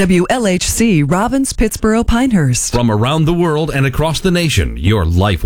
WLHC Robbins, Pittsboro, Pinehurst. From around the world and across the nation, your Life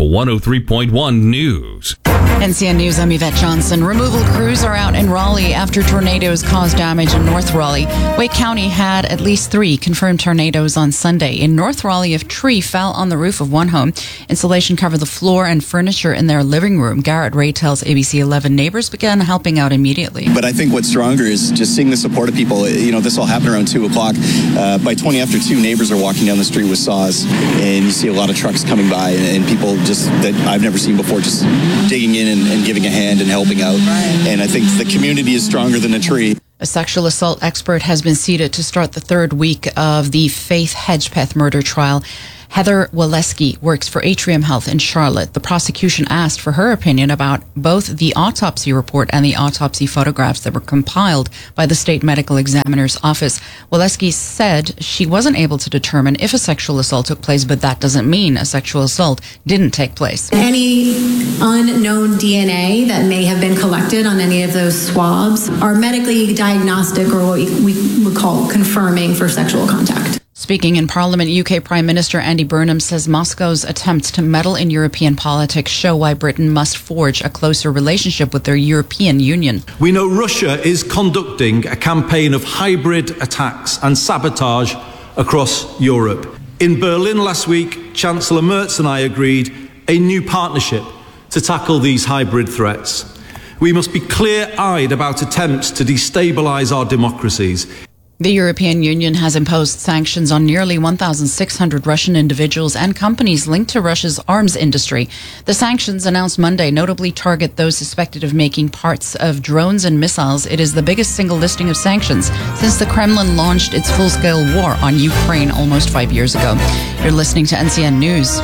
103.1 News. NCN News, I'm Yvette Johnson. Removal crews are out in Raleigh after tornadoes caused damage in North Raleigh. Wake County had at least 3 confirmed tornadoes on Sunday. In North Raleigh, a tree fell on the roof of one home. Insulation covered the floor and furniture in their living room. Garrett Ray tells ABC 11 neighbors began helping out immediately. But I think what's stronger is just seeing the support of people. You know, this all happened around 2 o'clock. By 20 after 2, neighbors are walking down the street with saws, and you see a lot of trucks coming by, and people just that I've never seen before just digging in and giving a hand and helping out. And I think the community is stronger than a tree. A sexual assault expert has been seated to start the 3rd week of the Faith Hedgepeth murder trial. Heather Waleski works for Atrium Health in Charlotte. The prosecution asked for her opinion about both the autopsy report and the autopsy photographs that were compiled by the state medical examiner's office. Waleski said she wasn't able to determine if a sexual assault took place, but that doesn't mean a sexual assault didn't take place. Any unknown DNA that may have been collected on any of those swabs are medically diagnostic, or what we would call confirming for sexual contact. Speaking in Parliament, UK Prime Minister Andy Burnham says Moscow's attempts to meddle in European politics show why Britain must forge a closer relationship with their European Union. We know Russia is conducting a campaign of hybrid attacks and sabotage across Europe. In Berlin last week, Chancellor Merz and I agreed a new partnership to tackle these hybrid threats. We must be clear-eyed about attempts to destabilise our democracies. The European Union has imposed sanctions on nearly 1,600 Russian individuals and companies linked to Russia's arms industry. The sanctions announced Monday notably target those suspected of making parts of drones and missiles. It is the biggest single listing of sanctions since the Kremlin launched its full-scale war on Ukraine almost 5 years ago. You're listening to NCN News.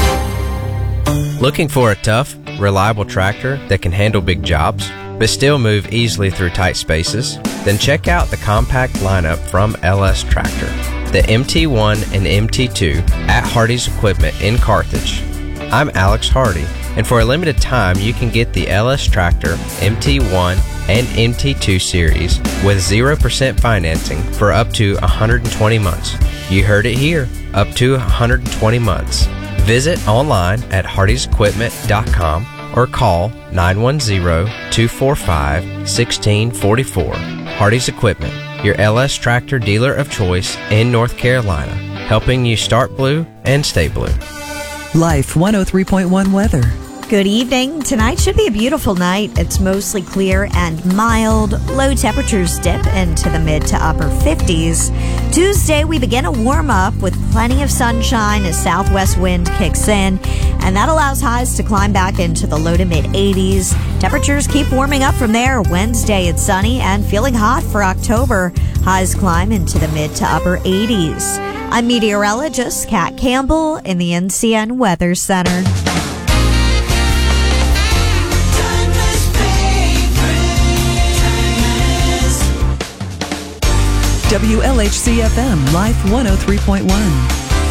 Looking for a tough, reliable tractor that can handle big jobs, but still move easily through tight spaces? Then check out the compact lineup from LS Tractor, the MT1 and MT2 at Hardy's Equipment in Carthage. I'm Alex Hardy, and for a limited time you can get the LS Tractor MT1 and MT2 series with 0% financing for up to 120 months. You heard it here, up to 120 months. Visit online at hardysequipment.com or call 910-245-1644. Hardy's Equipment, your LS Tractor dealer of choice in North Carolina, helping you start blue and stay blue. Life 103.1 weather. Good evening. Tonight should be a beautiful night. It's mostly clear and mild. Low temperatures dip into the mid to upper 50s. Tuesday, we begin a warm up with plenty of sunshine as southwest wind kicks in, and that allows highs to climb back into the low to mid 80s. Temperatures keep warming up from there. Wednesday, it's sunny and feeling hot for October. Highs climb into the mid to upper 80s. I'm meteorologist Kat Campbell in the NCN Weather Center. WLHC FM, Life 103.1.